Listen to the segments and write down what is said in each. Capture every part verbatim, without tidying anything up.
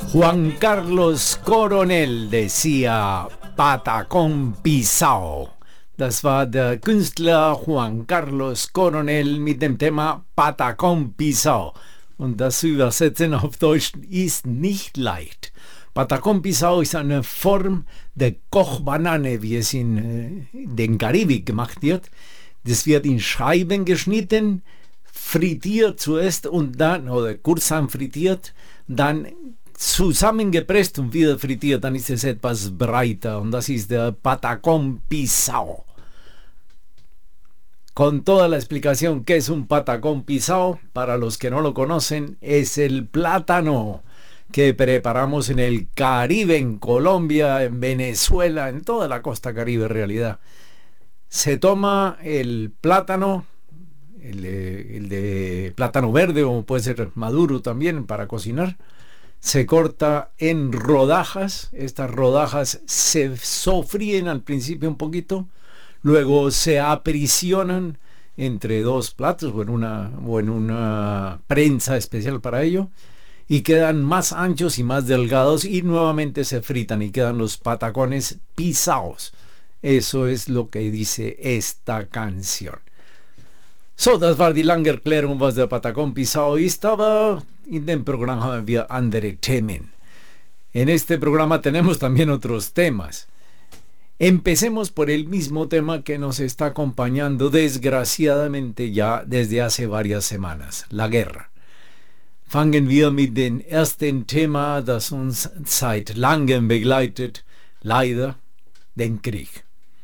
Juan Carlos Coronel decía Patacón Pisao. Das war der Künstler Juan Carlos Coronel mit dem Thema Patacón Pisao. Und das zu übersetzen auf Deutsch ist nicht leicht. Patacón Pisao ist eine Form der Kochbanane, wie es in äh, den Karibik gemacht wird. Das wird in Scheiben geschnitten, frittiert zuerst und dann, oder kurzsam frittiert, dann zusammengepresst und wieder frittiert, dann ist es etwas breiter und das ist der Patacón Pisao. Con toda la explicación qué es un patacón pisao, para los que no lo conocen, es el plátano que preparamos en el Caribe, en Colombia, en Venezuela, en toda la costa caribe en realidad. Se toma el plátano, el de, el de plátano verde o puede ser maduro también para cocinar. Se corta en rodajas, estas rodajas se sofríen al principio un poquito, luego se aprisionan entre dos platos o en una, o en una prensa especial para ello y quedan más anchos y más delgados y nuevamente se fritan y quedan los patacones pisados. Eso es lo que dice esta canción. So, das war die lange Erklärung, was der Patacón Pisao ist, aber in dem Programm haben wir andere Themen. En este programa tenemos también otros temas. Empecemos por el mismo tema que nos está acompañando desgraciadamente ya desde hace varias semanas, la guerra. Fangen wir mit dem ersten Thema, das uns seit langem begleitet, leider, den Krieg.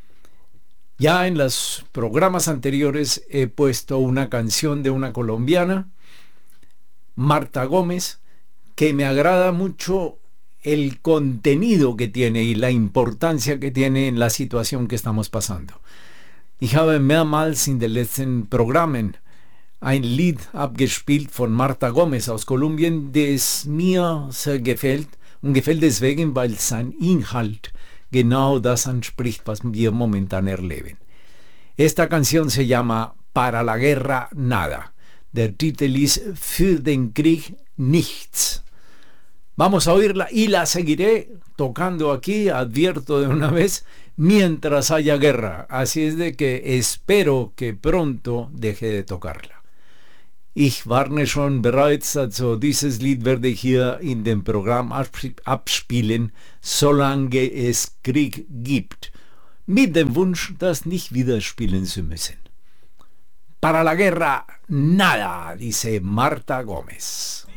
Ya en los programas anteriores he puesto una canción de una colombiana, Marta Gómez, que me agrada mucho el contenido que tiene y la importancia que tiene en la situación que estamos pasando. Ich habe mehrmals in den letzten Programmen ein Lied abgespielt von Marta Gómez aus Kolumbien, das mir sehr gefällt und gefällt deswegen, weil sein Inhalt genau das anspricht, was wir momentan erleben. Esta canción se llama Para la Guerra Nada. Der Titel ist Für den Krieg Nichts. Vamos a oírla y la seguiré tocando aquí, advierto de una vez, mientras haya guerra. Así es de que espero que pronto deje de tocarla. Ich warne schon bereits, also dieses Lied werde ich hier in dem Programm abspielen, solange es Krieg gibt. Mit dem Wunsch, das nicht wieder spielen zu müssen. Para la guerra, nada, dice Marta Gómez.